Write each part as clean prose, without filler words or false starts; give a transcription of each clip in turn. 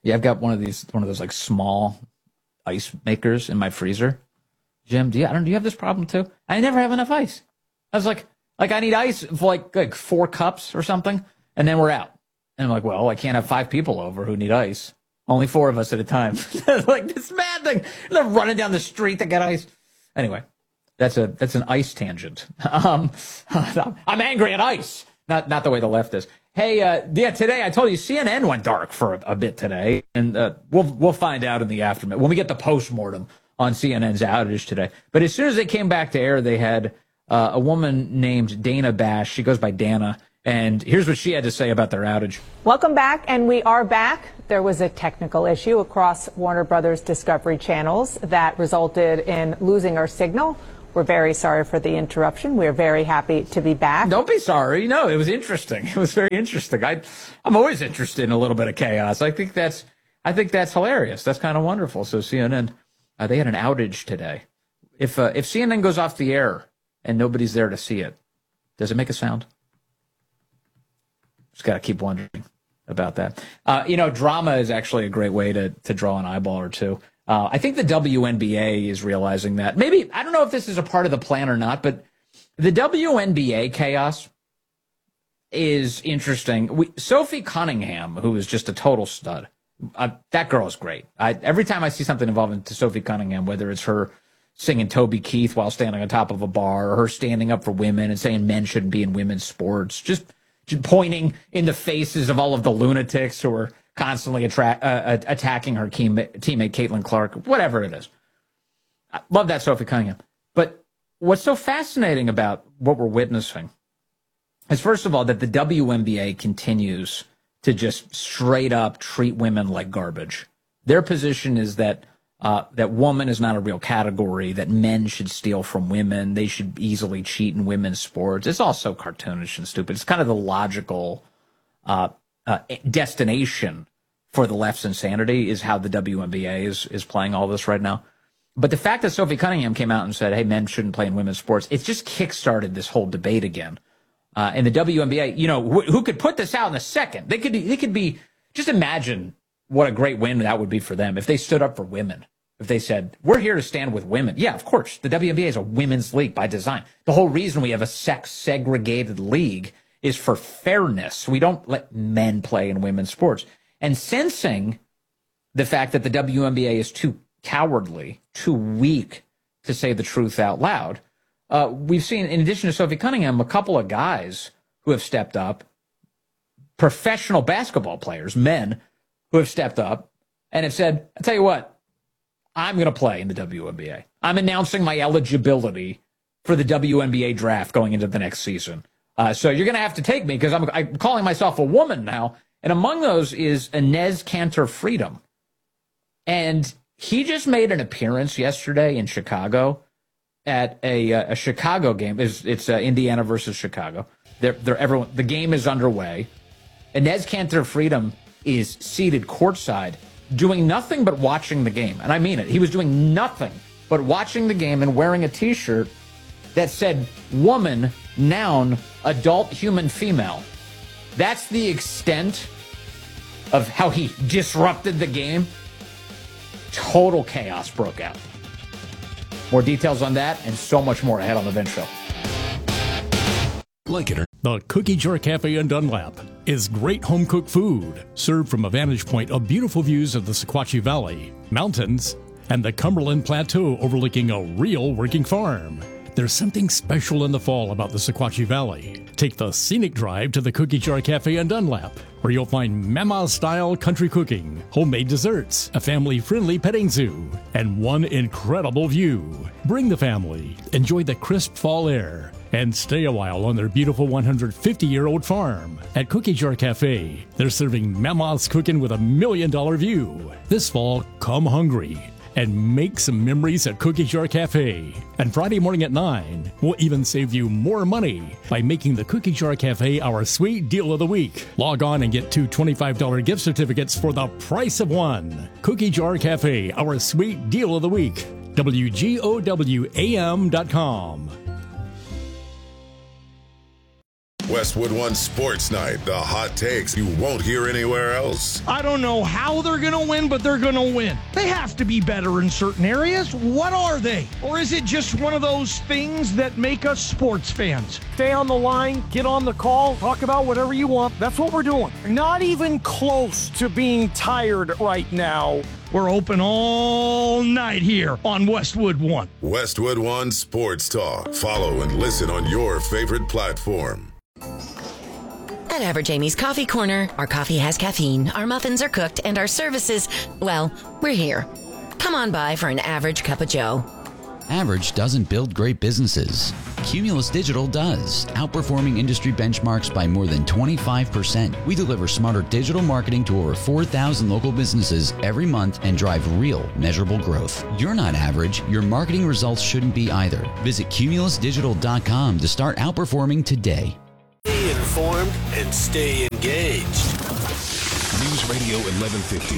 Yeah, I've got one of those like small ice makers in my freezer. Jim, do you have this problem too? I never have enough ice. I was like I need ice for like 4 cups or something, and then we're out. And I'm like, well, I can't have 5 people over who need ice. Only 4 of us at a time. Like this mad thing. They're running down the street to get ice. Anyway, that's an ice tangent. I'm angry at ice. Not the way the left is. Hey, today I told you CNN went dark for a bit today, and we'll find out in the aftermath when we get the postmortem on CNN's outage today. But as soon as they came back to air, they had a woman named Dana Bash. She goes by Dana. And here's what she had to say about their outage. Welcome back, and we are back. There was a technical issue across Warner Brothers Discovery channels that resulted in losing our signal. We're very sorry for the interruption. We're very happy to be back. Don't be sorry. No, it was interesting. It was very interesting. I'm always interested in a little bit of chaos. I think that's hilarious. That's kind of wonderful. So CNN, they had an outage today. If CNN goes off the air and nobody's there to see it, does it make a sound? Just got to keep wondering about that. Drama is actually a great way to draw an eyeball or two. I think the WNBA is realizing that. Maybe, I don't know if this is a part of the plan or not, but the WNBA chaos is interesting. Sophie Cunningham, who is just a total stud, that girl is great. Every time I see something involving Sophie Cunningham, whether it's her singing Toby Keith while standing on top of a bar, or her standing up for women and saying men shouldn't be in women's sports, just pointing in the faces of all of the lunatics who are constantly attacking her teammate Caitlin Clark, whatever it is. I love that Sophie Cunningham. But what's so fascinating about what we're witnessing is, first of all, that the WNBA continues to just straight up treat women like garbage. Their position is that woman is not a real category, that men should steal from women, they should easily cheat in women's sports. It's all so cartoonish and stupid. It's kind of the logical destination for the left's insanity is how the WNBA is playing all this right now. But the fact that Sophie Cunningham came out and said, hey, men shouldn't play in women's sports, it's just kickstarted this whole debate again. And the WNBA, who could put this out in a second? They could be, just imagine what a great win that would be for them if they stood up for women. If they said, we're here to stand with women. Yeah, of course. The WNBA is a women's league by design. The whole reason we have a sex-segregated league is for fairness. We don't let men play in women's sports. And sensing the fact that the WNBA is too cowardly, too weak to say the truth out loud, we've seen, in addition to Sophie Cunningham, a couple of guys who have stepped up, professional basketball players, men, who have stepped up and have said, I'll tell you what, I'm going to play in the WNBA. I'm announcing my eligibility for the WNBA draft going into the next season. So you're going to have to take me because I'm calling myself a woman now. And among those is Inez Cantor Freedom. And he just made an appearance yesterday in Chicago at a Chicago game. It's Indiana versus Chicago. The game is underway. Inez Cantor Freedom is seated courtside, doing nothing but watching the game. And I mean it. He was doing nothing but watching the game and wearing a T-shirt that said woman, noun, adult, human, female. That's the extent of how he disrupted the game. Total chaos broke out. More details on that and so much more ahead on The Vince Show. Like it or the Cookie Jar Cafe in Dunlap is great home-cooked food served from a vantage point of beautiful views of the Sequatchie Valley, mountains, and the Cumberland Plateau overlooking a real working farm. There's something special in the fall about the Sequatchie Valley. Take the scenic drive to the Cookie Jar Cafe in Dunlap, where you'll find Mama-style country cooking, homemade desserts, a family-friendly petting zoo, and one incredible view. Bring the family, enjoy the crisp fall air, and stay a while on their beautiful 150-year-old farm. At Cookie Jar Cafe, they're serving Mama's cooking with $1 million view. This fall, come hungry and make some memories at Cookie Jar Cafe. And Friday morning at 9, we'll even save you more money by making the Cookie Jar Cafe our sweet deal of the week. Log on and get 2 $25 gift certificates for the price of one. Cookie Jar Cafe, our sweet deal of the week. WGOWAM.com. Westwood One Sports Night, the hot takes you won't hear anywhere else. I don't know how they're going to win, but they're going to win. They have to be better in certain areas. What are they? Or is it just one of those things that make us sports fans? Stay on the line, get on the call, talk about whatever you want. That's what we're doing. Not even close to being tired right now. We're open all night here on Westwood One. Westwood One Sports Talk. Follow and listen on your favorite platform. At Average Amy's Coffee Corner, our coffee has caffeine, our muffins are cooked, and our services, well, we're here. Come on by for an average cup of joe. Average doesn't build great businesses. Cumulus Digital does, outperforming industry benchmarks by more than 25%. We deliver smarter digital marketing to over 4,000 local businesses every month and drive real, measurable growth. You're not average. Your marketing results shouldn't be either. Visit cumulusdigital.com to start outperforming today. Stay informed and stay engaged. News Radio 1150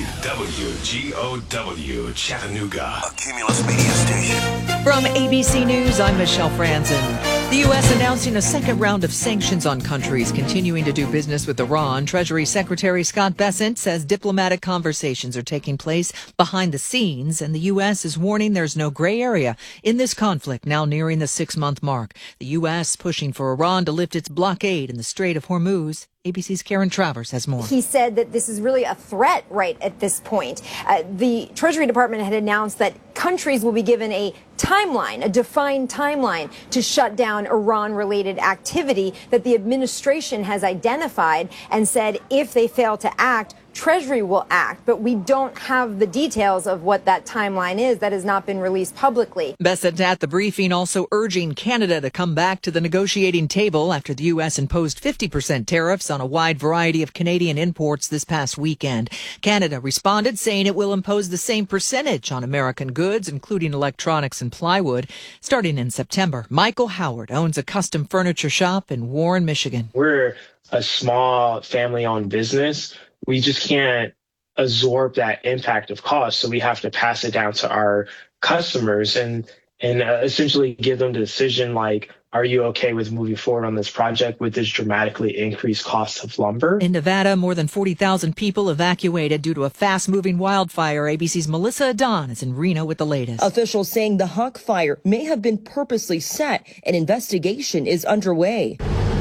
WGOW Chattanooga, a Cumulus media station. From ABC News, I'm Michelle Franzen. The U.S. announcing a second round of sanctions on countries continuing to do business with Iran. Treasury Secretary Scott Bessent says diplomatic conversations are taking place behind the scenes, and the U.S. is warning there's no gray area in this conflict now nearing the 6-month mark. The U.S. pushing for Iran to lift its blockade in the Strait of Hormuz. ABC's Karen Travers has more. He said that this is really a threat right at this point. The Treasury Department had announced that countries will be given a timeline, a defined timeline to shut down Iran-related activity that the administration has identified and said if they fail to act, Treasury will act, but we don't have the details of what that timeline is. That has not been released publicly. Bessent at the briefing also urging Canada to come back to the negotiating table after the U.S. imposed 50% tariffs on a wide variety of Canadian imports this past weekend. Canada responded saying it will impose the same percentage on American goods, including electronics and plywood, starting in September. Michael Howard owns a custom furniture shop in Warren, Michigan. We're a small family-owned business. We just can't absorb that impact of cost. So we have to pass it down to our customers and essentially give them the decision like, are you okay with moving forward on this project with this dramatically increased cost of lumber? In Nevada, more than 40,000 people evacuated due to a fast-moving wildfire. ABC's Melissa Adon is in Reno with the latest. Officials saying the Hawk Fire may have been purposely set. An investigation is underway.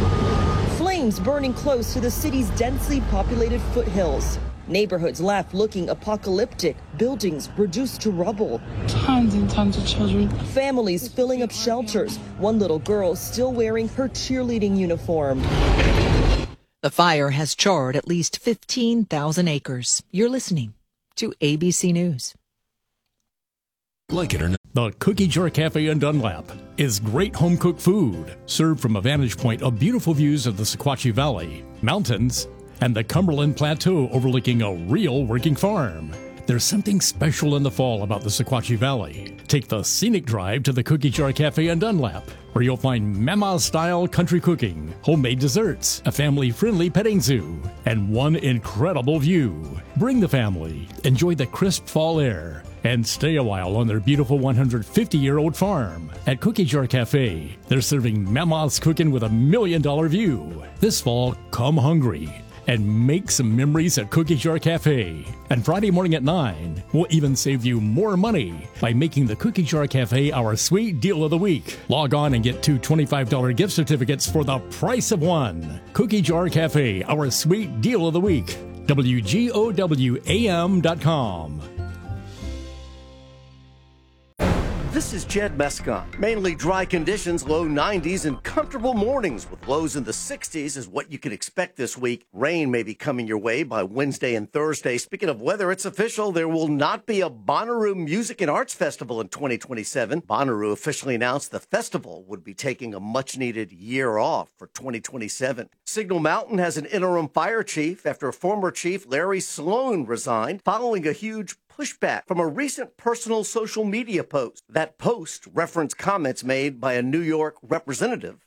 Flames burning close to the city's densely populated foothills. Neighborhoods left looking apocalyptic, buildings reduced to rubble. Tons and tons of children. Families filling up shelters, one little girl still wearing her cheerleading uniform. The fire has charred at least 15,000 acres. You're listening to ABC News. Like it or not, the Cookie Jar Cafe in Dunlap is great home-cooked food, served from a vantage point of beautiful views of the Sequatchie Valley, mountains, and the Cumberland Plateau overlooking a real working farm. There's something special in the fall about the Sequatchie Valley. Take the scenic drive to the Cookie Jar Cafe in Dunlap, where you'll find Mama-style country cooking, homemade desserts, a family-friendly petting zoo, and one incredible view. Bring the family, enjoy the crisp fall air, and stay a while on their beautiful 150-year-old farm. At Cookie Jar Cafe, they're serving Mama's cooking with $1 million view. This fall, come hungry and make some memories at Cookie Jar Cafe. And Friday morning at 9, we'll even save you more money by making the Cookie Jar Cafe our sweet deal of the week. Log on and get 2 $25 gift certificates for the price of one. Cookie Jar Cafe, our sweet deal of the week. WGOWAM.com. This is Jed Mescon. Mainly dry conditions, low 90s, and comfortable mornings with lows in the 60s is what you can expect this week. Rain may be coming your way by Wednesday and Thursday. Speaking of weather, it's official. There will not be a Bonnaroo Music and Arts Festival in 2027. Bonnaroo officially announced the festival would be taking a much-needed year off for 2027. Signal Mountain has an interim fire chief after former chief Larry Sloan resigned following a huge pushback from a recent personal social media post. That post referenced comments made by a New York representative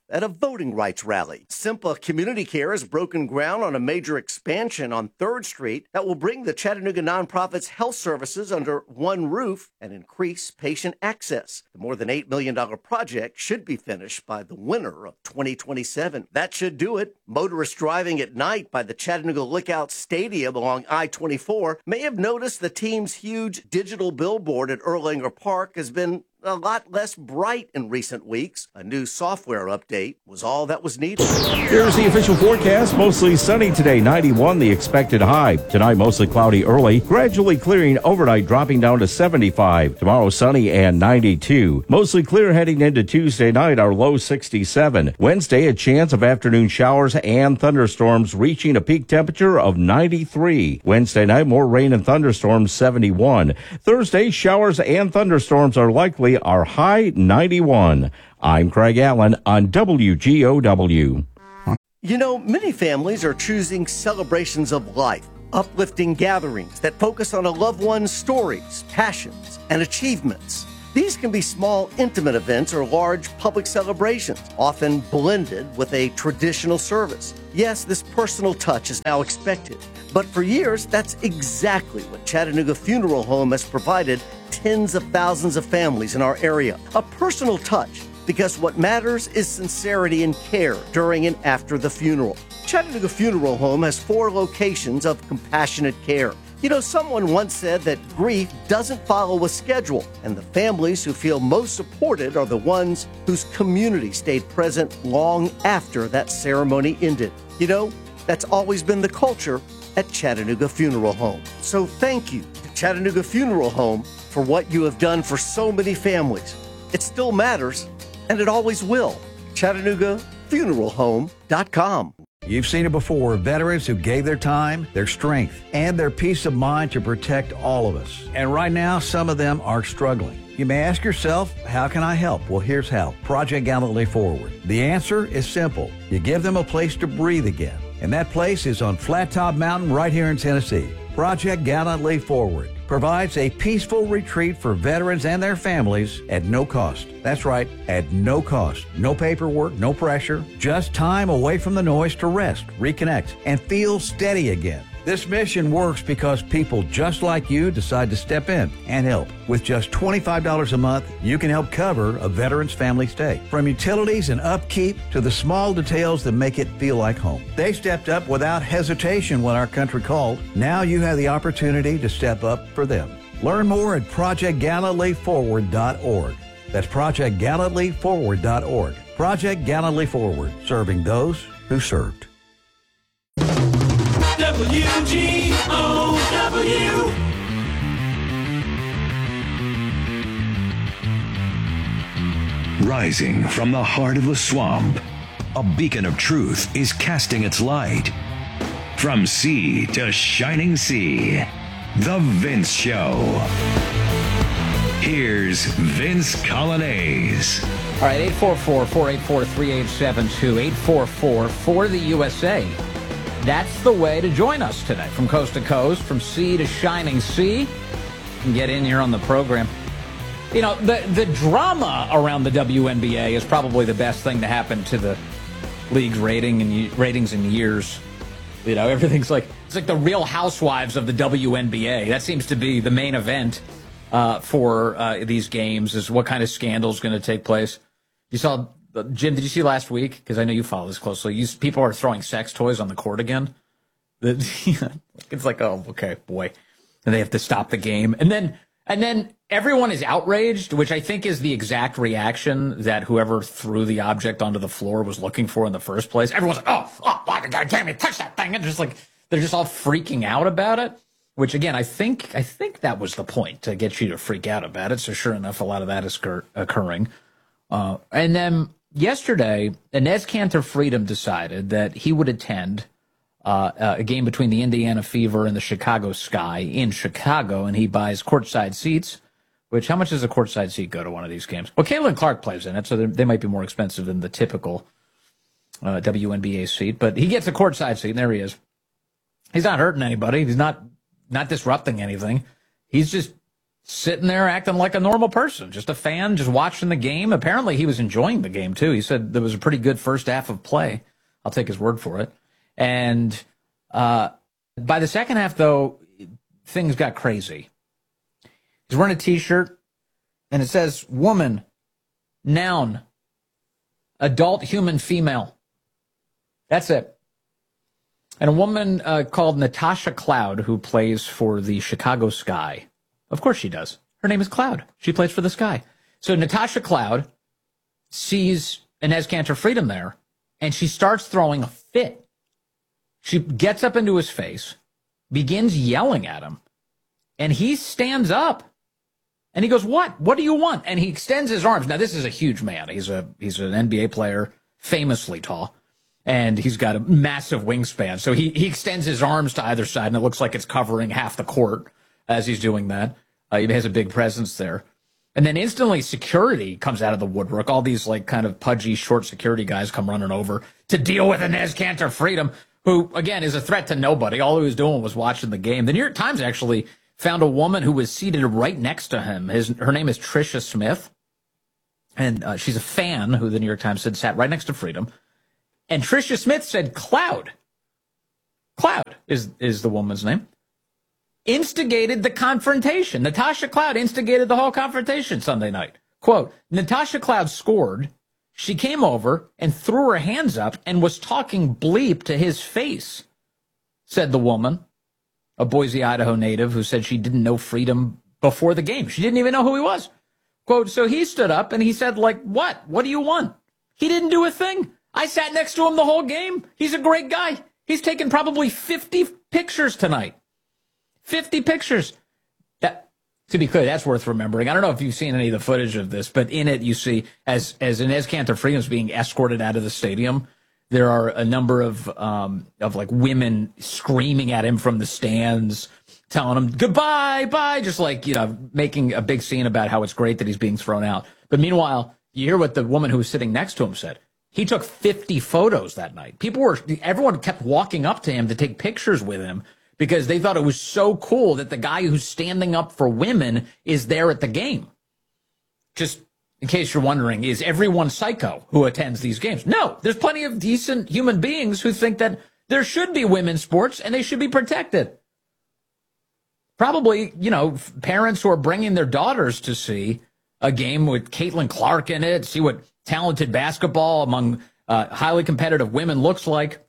at a voting rights rally. Simpa Community Care has broken ground on a major expansion on 3rd Street that will bring the Chattanooga nonprofit's health services under one roof and increase patient access. The more than $8 million project should be finished by the winter of 2027. That should do it. Motorists driving at night by the Chattanooga Lookout Stadium along I-24 may have noticed the team's huge digital billboard at Erlanger Park has been a lot less bright in recent weeks. A new software update was all that was needed. Here's the official forecast. Mostly sunny today, 91 the expected high. Tonight, mostly cloudy early, gradually clearing overnight, dropping down to 75. Tomorrow, sunny and 92. Mostly clear heading into Tuesday night, our low 67. Wednesday, a chance of afternoon showers and thunderstorms, reaching a peak temperature of 93. Wednesday night, more rain and thunderstorms, 71. Thursday, showers and thunderstorms are likely. Our high 91. I'm Craig Allen on WGOW. You know, many families are choosing celebrations of life, uplifting gatherings that focus on a loved one's stories, passions, and achievements. These can be small, intimate events or large public celebrations, often blended with a traditional service. Yes, this personal touch is now expected, but for years, that's exactly what Chattanooga Funeral Home has provided tens of thousands of families in our area. A personal touch, because what matters is sincerity and care during and after the funeral. Chattanooga Funeral Home has 4 locations of compassionate care. You know, someone once said that grief doesn't follow a schedule, and the families who feel most supported are the ones whose community stayed present long after that ceremony ended. You know, that's always been the culture at Chattanooga Funeral Home. So thank you to Chattanooga Funeral Home for what you have done for so many families. It still matters, and it always will. ChattanoogaFuneralHome.com. You've seen it before, veterans who gave their time, their strength, and their peace of mind to protect all of us. And right now, some of them are struggling. You may ask yourself, how can I help? Well, here's how. Project Gallantly Forward. The answer is simple. You give them a place to breathe again. And that place is on Flat Top Mountain right here in Tennessee. Project Gallantly Forward provides a peaceful retreat for veterans and their families at no cost. That's right, at no cost. No paperwork, no pressure, just time away from the noise to rest, reconnect, and feel steady again. This mission works because people just like you decide to step in and help. With just $25 a month, you can help cover a veteran's family stay. From utilities and upkeep to the small details that make it feel like home. They stepped up without hesitation when our country called. Now you have the opportunity to step up for them. Learn more at ProjectGallantlyForward.org. That's ProjectGallantlyForward.org. Project Gallantly Forward, serving those who served. WGOW. Rising from the heart of the swamp, a beacon of truth is casting its light. From sea to shining sea, The Vince Show. Here's Vince Colonnese. All right, 844-484-3872, 844-4-the-USA. That's the way to join us today. From coast to coast, from sea to shining sea. You can get in here on the program. You know, the drama around the WNBA is probably the best thing to happen to the league's ratings in years. You know, everything's like, it's like the Real Housewives of the WNBA. That seems to be the main event for these games, is what kind of scandal is going to take place. You saw, Jim, did you see last week? Because I know you follow this closely. People are throwing sex toys on the court again. It's like, oh, okay, boy. And they have to stop the game. And then everyone is outraged, which I think is the exact reaction that whoever threw the object onto the floor was looking for in the first place. Everyone's like, oh, God damn it, touch that thing. And just like, they're just all freaking out about it, which again, I think that was the point, to get you to freak out about it. So sure enough, a lot of that is occurring. And then yesterday, Inez Cantor Freedom decided that he would attend a game between the Indiana Fever and the Chicago Sky in Chicago, and he buys courtside seats, which, how much does a courtside seat go to one of these games? Well, Caitlin Clark plays in it, so they might be more expensive than the typical WNBA seat, but he gets a courtside seat, and there he is. He's not hurting anybody. He's not disrupting anything. He's just sitting there acting like a normal person, just a fan, just watching the game. Apparently he was enjoying the game too. He said there was a pretty good first half of play. I'll take his word for it. And by the second half, though, things got crazy. He's wearing a T-shirt, and it says, woman, noun, adult human female. That's it. And a woman called Natasha Cloud, who plays for the Chicago Sky. Of course she does. Her name is Cloud. She plays for the Sky. So Natasha Cloud sees Enes Kanter Freedom there, and she starts throwing a fit. She gets up into his face, begins yelling at him, and he stands up. And he goes, what? What do you want? And he extends his arms. Now, this is a huge man. He's an NBA player, famously tall. And he's got a massive wingspan. So he extends his arms to either side, and it looks like it's covering half the court as he's doing that. He has a big presence there. And then instantly security comes out of the woodwork. All these like kind of pudgy, short security guys come running over to deal with Enes Kanter Freedom, who, again, is a threat to nobody. All he was doing was watching the game. The New York Times actually found a woman who was seated right next to him. Her name is Tricia Smith. And she's a fan who the New York Times said sat right next to Freedom. And Tricia Smith said, Cloud is the woman's name, instigated the confrontation. Natasha Cloud instigated the whole confrontation Sunday night. Quote, Natasha Cloud scored. She came over and threw her hands up and was talking bleep to his face, said the woman, a Boise, Idaho native who said she didn't know Freedom before the game. She didn't even know who he was. Quote, so he stood up and he said, like, what? What do you want? He didn't do a thing. I sat next to him the whole game. He's a great guy. He's taken probably 50 pictures tonight. 50 pictures. That, to be clear, that's worth remembering. I don't know if you've seen any of the footage of this, but in it you see, as Enes Kanter Freedom is being escorted out of the stadium, there are a number of like women screaming at him from the stands, telling him goodbye, bye, just like, you know, making a big scene about how it's great that he's being thrown out. But meanwhile, you hear what the woman who was sitting next to him said. He took 50 photos that night. Everyone kept walking up to him to take pictures with him because they thought it was so cool that the guy who's standing up for women is there at the game. Just in case you're wondering, is everyone psycho who attends these games? No, there's plenty of decent human beings who think that there should be women's sports and they should be protected. Probably, you know, parents who are bringing their daughters to see a game with Caitlin Clark in it, see what talented basketball among highly competitive women looks like.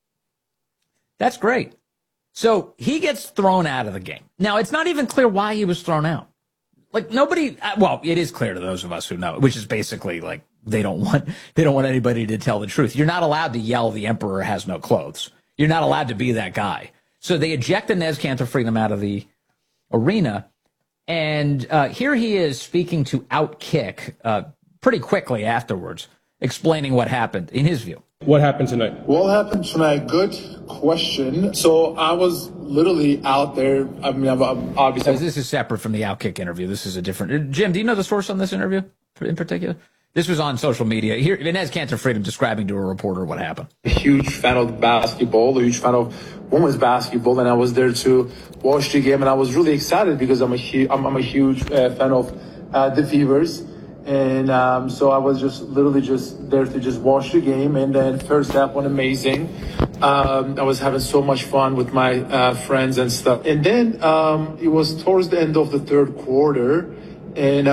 That's great. So he gets thrown out of the game. Now, it's not even clear why he was thrown out. Like nobody, well, it is clear to those of us who know, which is basically like they don't want anybody to tell the truth. You're not allowed to yell the emperor has no clothes. You're not allowed to be that guy. So they eject Enes Kanter Freedom out of the arena. And here he is speaking to Outkick pretty quickly afterwards, explaining what happened in his view. What happened tonight? What happened tonight? Good question. So I was literally out there. I mean, I'm obviously. So this is separate from the Outkick interview. This is a different. Jim, do you know the source on this interview in particular? This was on social media. Here, Enes Kanter Freedom describing to a reporter what happened. A huge fan of basketball, a huge fan of women's basketball, and I was there to watch the game, and I was really excited because I'm a huge fan of the Fevers. And so I was just literally just there to just watch the game. And then first half went amazing. I was having so much fun with my friends and stuff. And then it was towards the end of the third quarter. And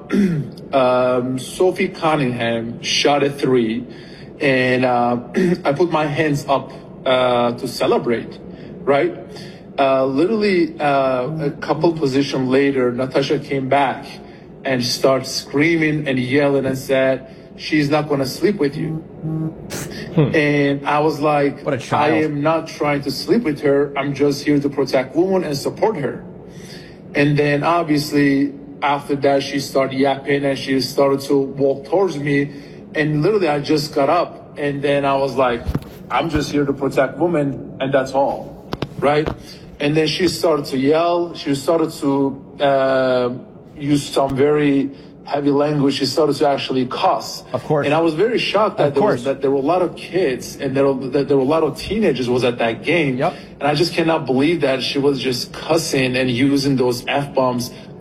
Sophie Cunningham shot a three. And I put my hands up to celebrate, right? Literally a couple position later, Natasha came back and started screaming and yelling and said, she's not going to sleep with you. And I was like, what a child. I am not trying to sleep with her. I'm just here to protect women and support her. And then obviously after that, she started yapping and she started to walk towards me. And literally I just got up and then I was like, I'm just here to protect women and that's all, right? And then she started to yell. She started to use some very heavy language. She started to actually cuss. Of course. And I was very shocked that there were a lot of kids and there were a lot of teenagers was at that game. Yep. And I just cannot believe that she was just cussing and using those F-bombs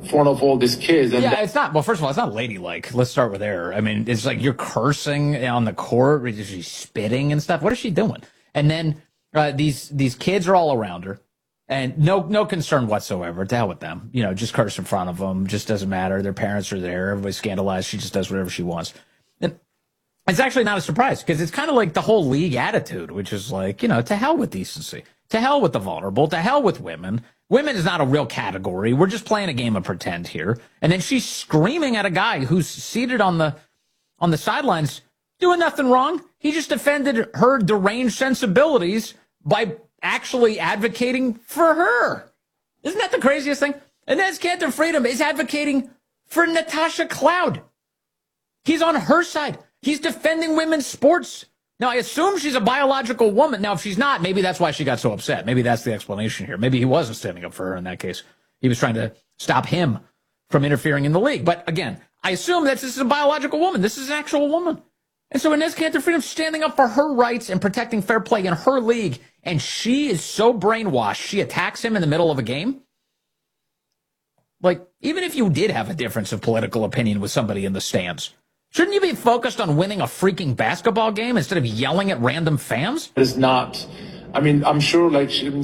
front of all these kids. And yeah, it's not. Well, first of all, it's not ladylike. Let's start with there. I mean, it's like you're cursing on the court. She's spitting and stuff. What is she doing? And then these kids are all around her, and no concern whatsoever. To hell with them. You know, just curse in front of them. Just doesn't matter. Their parents are there. Everybody's scandalized. She just does whatever she wants. And it's actually not a surprise because it's kind of like the whole league attitude, which is like, you know, to hell with decency. To hell with the vulnerable. To hell with women. Women is not a real category. We're just playing a game of pretend here. And then she's screaming at a guy who's seated on the sidelines doing nothing wrong. He just defended her deranged sensibilities by actually advocating for her. Isn't that the craziest thing? And Enes Kanter Freedom is advocating for Natasha Cloud. He's on her side. He's defending women's sports. Now, I assume she's a biological woman. Now, if she's not, maybe that's why she got so upset. Maybe that's the explanation here. Maybe he wasn't standing up for her in that case. He was trying to stop him from interfering in the league. But again, I assume that this is a biological woman. This is an actual woman. And so Enes Kanter Freedom's standing up for her rights and protecting fair play in her league. And she is so brainwashed, she attacks him in the middle of a game. Like, even if you did have a difference of political opinion with somebody in the stands, shouldn't you be focused on winning a freaking basketball game instead of yelling at random fans? It's not. I mean, I'm sure, like,